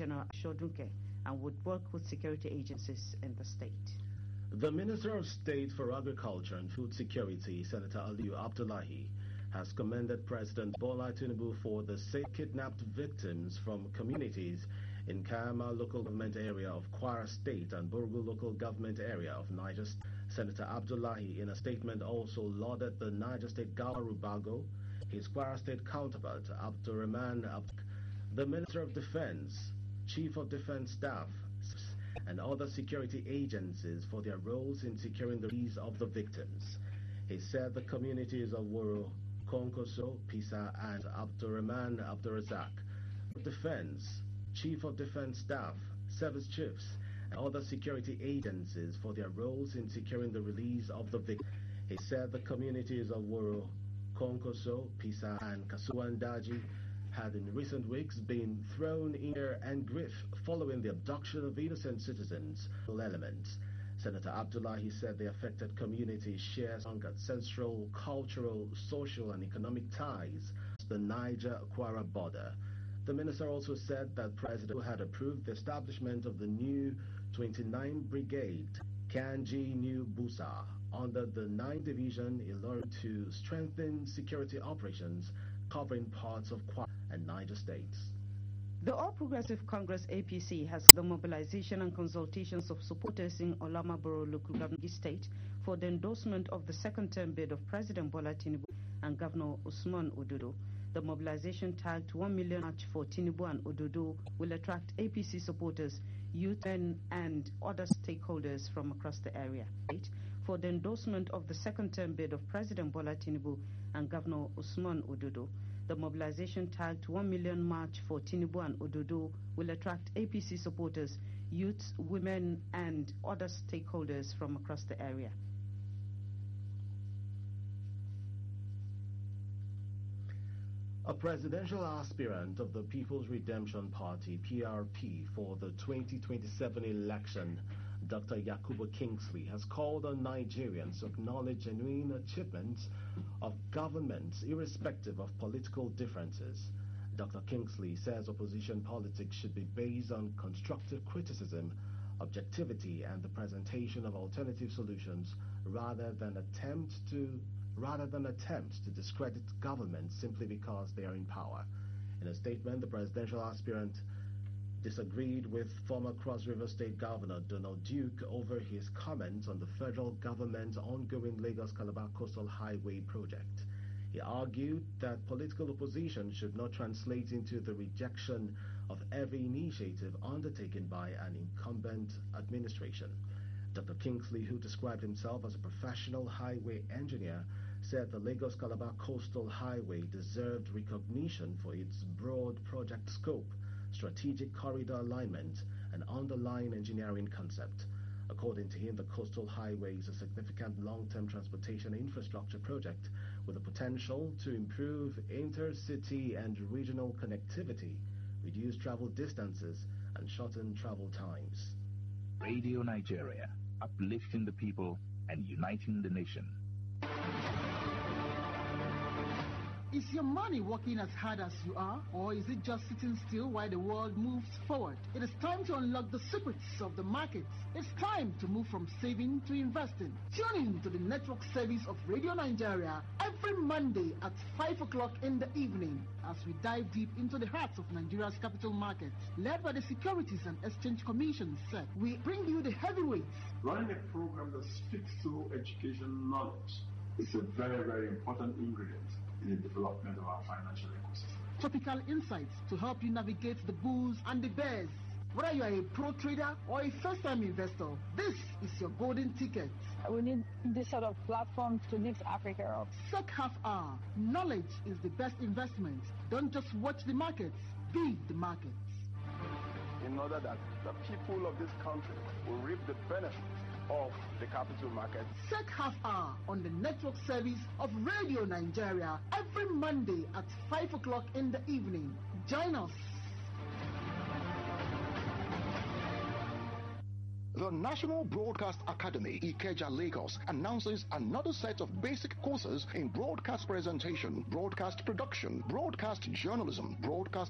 General Shodunke and would work with security agencies in the state. The Minister of State for Agriculture and Food Security, Senator Aliyu Abdullahi, has commended President Bola Tinubu for the safe kidnapped victims from communities in Kayama local government area of Kwara State and Burgu local government area of Niger State. Senator Abdullahi, in a statement, also lauded the Niger State Gawa Rubago, his Kwara State counterpart, Abdurrahman the Minister of Defense, Chief of Defense Staff, and other security agencies for their roles in securing the release of the victims. He said the communities of Woro, Konkoso, Pisa, and Abdurrahman Abdurazak, Defense, Chief of Defense Staff, Service Chiefs, and other security agencies for their roles in securing the release of the victims. He said the communities of Woro, Konkoso, Pisa, and Kasuandaji had in recent weeks been thrown in air and grief following the abduction of innocent citizens. Elements. Senator Abdullahi said the affected communities share strong ancestral, cultural, social, and economic ties to the Niger-Kwara border. The minister also said that President had approved the establishment of the new 29th Brigade, Kanji New Busa, under the 9th Division in order to strengthen security operations covering parts of Kwara and Niger states. The All Progressive Congress APC has the mobilization and consultations of supporters in Olamaboro local government state for the endorsement of the second-term bid of President Bola Tinubu and Governor Usman Ododo. The mobilization tagged 1 million march for Tinubu and Ododo will attract APC supporters, youth and other stakeholders from across the area. For the endorsement of the second-term bid of President Bola Tinubu and Governor Usman Ododo. The mobilization tagged 1 million march for Tinubu and Ododo will attract APC supporters, youths, women, and other stakeholders from across the area. A presidential aspirant of the People's Redemption Party, PRP, for the 2027 election, Dr. Yakubu Kingsley, has called on Nigerians to acknowledge genuine achievements of governments irrespective of political differences. Dr. Kingsley says opposition politics should be based on constructive criticism, objectivity, and the presentation of alternative solutions rather than attempts to discredit governments simply because they are in power. In a statement, the presidential aspirant disagreed with former Cross River State Governor Donald Duke over his comments on the federal government's ongoing Lagos-Calabar Coastal Highway project. He argued that political opposition should not translate into the rejection of every initiative undertaken by an incumbent administration. Dr. Kingsley, who described himself as a professional highway engineer, said the Lagos-Calabar Coastal Highway deserved recognition for its broad project scope, strategic corridor alignment, and underlying engineering concept. According to him, the Coastal Highway is a significant long-term transportation infrastructure project with the potential to improve intercity and regional connectivity, reduce travel distances, and shorten travel times. Radio Nigeria, uplifting the people and uniting the nation. Is your money working as hard as you are, or is it just sitting still while the world moves forward? It is time to unlock the secrets of the markets. It's time to move from saving to investing. Tune in to the network service of Radio Nigeria every Monday at 5 o'clock in the evening as we dive deep into the hearts of Nigeria's capital markets. Led by the Securities and Exchange Commission, SEC, we bring you the heavyweights. Running a program that speaks to education knowledge is a very, very important ingredient in the development of our financial ecosystem. Topical insights to help you navigate the bulls and the bears. Whether you are a pro trader or a first-time investor, this is your golden ticket. We need this sort of platform to lift Africa up. SEC Half Hour. Knowledge is the best investment. Don't just watch the markets, be the markets. In order that the people of this country will reap the benefits of the capital market. SEC Half Hour on the network service of Radio Nigeria every Monday at 5 o'clock in the evening. Join us. The National Broadcast Academy, Ikeja, Lagos, announces another set of basic courses in broadcast presentation, broadcast production, broadcast journalism, broadcast